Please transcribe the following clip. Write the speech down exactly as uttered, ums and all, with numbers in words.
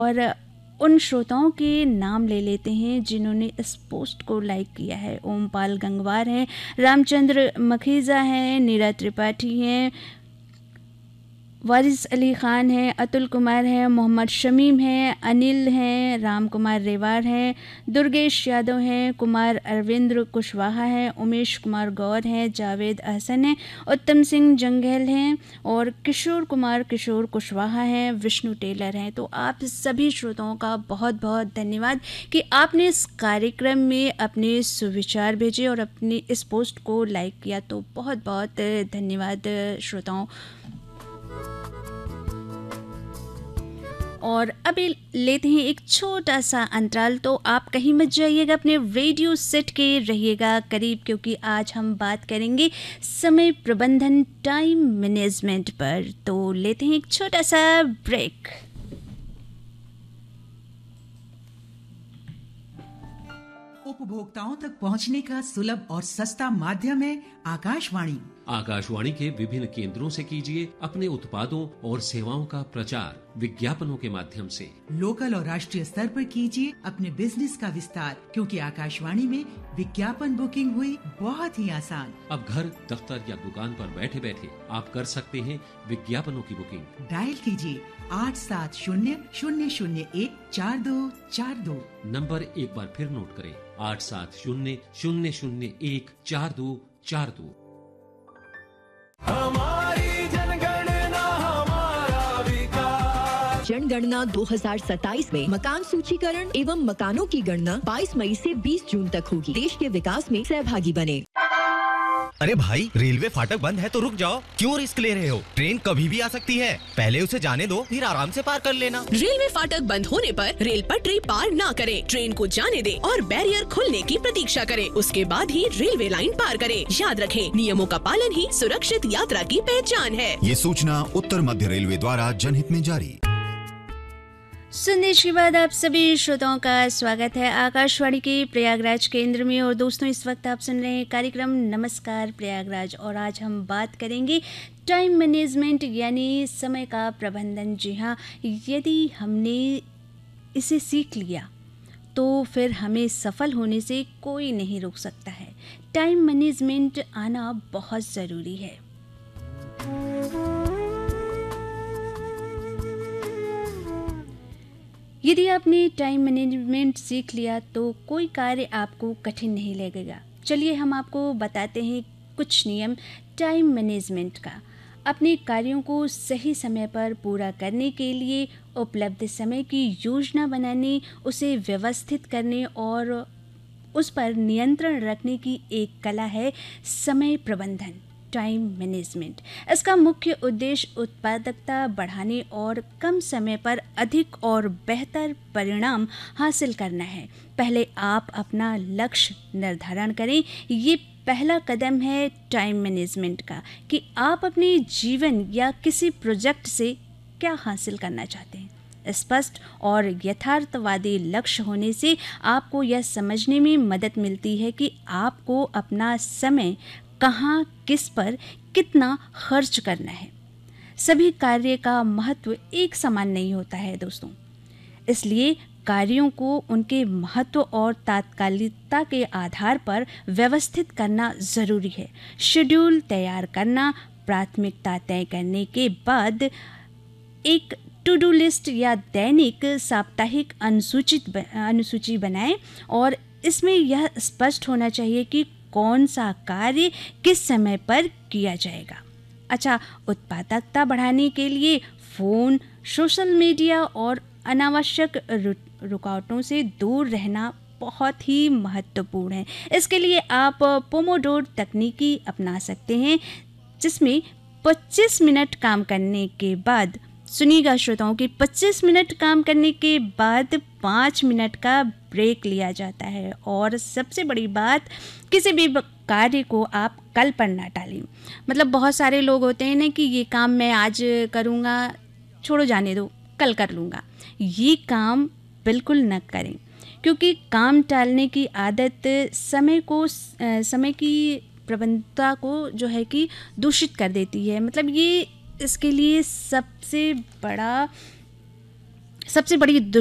और उन श्रोताओं के नाम ले लेते हैं जिन्होंने इस पोस्ट को लाइक किया है। ओमपाल गंगवार हैं, रामचंद्र मखीजा हैं, नीरा त्रिपाठी हैं, वारिस अली ख़ान हैं, अतुल कुमार हैं, मोहम्मद शमीम हैं, अनिल हैं, राम कुमार रेवार हैं, दुर्गेश यादव हैं, कुमार अरविंद्र कुशवाहा हैं, उमेश कुमार गौर हैं, जावेद अहसन हैं, उत्तम सिंह जंगल हैं और किशोर कुमार किशोर कुशवाहा हैं, विष्णु टेलर हैं। तो आप सभी श्रोताओं का बहुत बहुत धन्यवाद कि आपने इस कार्यक्रम में अपने सुविचार भेजे और अपनी इस पोस्ट को लाइक किया। तो बहुत बहुत धन्यवाद श्रोताओं। और अभी लेते हैं एक छोटा सा अंतराल, तो आप कहीं मत जाइएगा, अपने रेडियो सेट के रहिएगा करीब, क्योंकि आज हम बात करेंगे समय प्रबंधन, टाइम मैनेजमेंट पर। तो लेते हैं एक छोटा सा ब्रेक। उपभोक्ताओं तक पहुंचने का सुलभ और सस्ता माध्यम है आकाशवाणी। आकाशवाणी के विभिन्न केंद्रों से कीजिए अपने उत्पादों और सेवाओं का प्रचार विज्ञापनों के माध्यम से। लोकल और राष्ट्रीय स्तर पर कीजिए अपने बिजनेस का विस्तार, क्योंकि आकाशवाणी में विज्ञापन बुकिंग हुई बहुत ही आसान। अब घर, दफ्तर या दुकान पर बैठे बैठे आप कर सकते हैं विज्ञापनों की बुकिंग। डायल कीजिए आठ सात शून्य शून्य शून्य एक चार दो चार दो। नंबर एक बार फिर नोट करें, आठ सात शून्य शून्य शून्य एक चार दो चार दो। हमारी जनगणना हमारा विकास। जनगणना दो हज़ार सत्ताईस में मकान सूचीकरण एवं मकानों की गणना बाईस मई से बीस जून तक होगी। देश के विकास में सहभागी बने। अरे भाई, रेलवे फाटक बंद है तो रुक जाओ, क्यों रिस्क ले रहे हो? ट्रेन कभी भी आ सकती है, पहले उसे जाने दो, फिर आराम से पार कर लेना। रेलवे फाटक बंद होने पर रेल पटरी पार ना करें, ट्रेन को जाने दें और बैरियर खुलने की प्रतीक्षा करें, उसके बाद ही रेलवे लाइन पार करें। याद रखें, नियमों का पालन ही सुरक्षित यात्रा की पहचान है। ये सूचना उत्तर मध्य रेलवे द्वारा जनहित में जारी। संदेश के बाद आप सभी श्रोताओं का स्वागत है आकाशवाणी के प्रयागराज केंद्र में। और दोस्तों, इस वक्त आप सुन रहे हैं कार्यक्रम नमस्कार प्रयागराज, और आज हम बात करेंगे टाइम मैनेजमेंट यानी समय का प्रबंधन। जी हाँ, यदि हमने इसे सीख लिया तो फिर हमें सफल होने से कोई नहीं रोक सकता है। टाइम मैनेजमेंट आना बहुत ज़रूरी है। यदि आपने टाइम मैनेजमेंट सीख लिया तो कोई कार्य आपको कठिन नहीं लगेगा। चलिए हम आपको बताते हैं कुछ नियम टाइम मैनेजमेंट का। अपने कार्यों को सही समय पर पूरा करने के लिए उपलब्ध समय की योजना बनाने, उसे व्यवस्थित करने और उस पर नियंत्रण रखने की एक कला है समय प्रबंधन, टाइम मैनेजमेंट। इसका मुख्य उद्देश्य उत्पादकता बढ़ाने और कम समय पर अधिक और बेहतर परिणाम हासिल करना है। पहले आप अपना लक्ष्य निर्धारण करें। ये पहला कदम है टाइम मैनेजमेंट का कि आप अपने जीवन या किसी प्रोजेक्ट से क्या हासिल करना चाहते हैं। स्पष्ट और यथार्थवादी लक्ष्य होने से आपको यह समझने में मदद मिलती है कि आपको अपना समय कहाँ, किस पर कितना खर्च करना है। सभी कार्य का महत्व एक समान नहीं होता है दोस्तों, इसलिए कार्यों को उनके महत्व और तात्कालिकता के आधार पर व्यवस्थित करना ज़रूरी है। शेड्यूल तैयार करना, प्राथमिकता तय करने के बाद एक टू डू लिस्ट या दैनिक साप्ताहिक अनुसूचित अनुसूची बनाएं और इसमें यह स्पष्ट होना चाहिए कि कौन सा कार्य किस समय पर किया जाएगा। अच्छा, उत्पादकता बढ़ाने के लिए फ़ोन, सोशल मीडिया और अनावश्यक रुकावटों से दूर रहना बहुत ही महत्वपूर्ण है। इसके लिए आप पोमोडोर तकनीकी अपना सकते हैं, जिसमें पच्चीस मिनट काम करने के बाद, सुनिएगा श्रोताओं, कि पच्चीस मिनट काम करने के बाद पाँच मिनट का ब्रेक लिया जाता है। और सबसे बड़ी बात, किसी भी कार्य को आप कल पर ना टालें। मतलब बहुत सारे लोग होते हैं ना कि ये काम मैं आज करूँगा, छोड़ो जाने दो, कल कर लूँगा। ये काम बिल्कुल न करें, क्योंकि काम टालने की आदत समय को समय की प्रबंधता को जो है कि दूषित कर देती है। मतलब ये इसके लिए सबसे बड़ा सबसे बड़ी